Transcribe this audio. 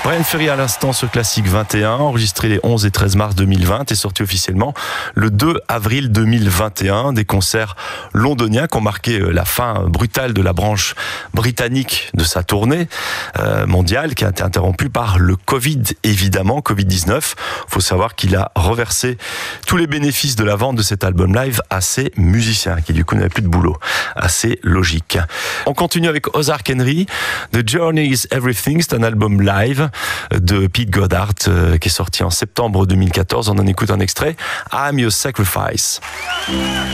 Bryan Ferry à l'instant, ce classique 21, enregistré les 11 et 13 mars 2020 et sorti officiellement le 2 avril 2021. Des concerts londoniens qui ont marqué la fin brutale de la branche britannique de sa tournée mondiale, qui a été interrompue par le Covid, évidemment, Covid-19. Faut savoir qu'il a reversé tous les bénéfices de la vente de cet album live à ses musiciens, qui du coup n'avaient plus de boulot. Assez logique. On continue avec Ozark Henry. The Journey is Everything, c'est un album live de Pete Goddard qui est sorti en septembre 2014. On en écoute un extrait. I'm Your Sacrifice.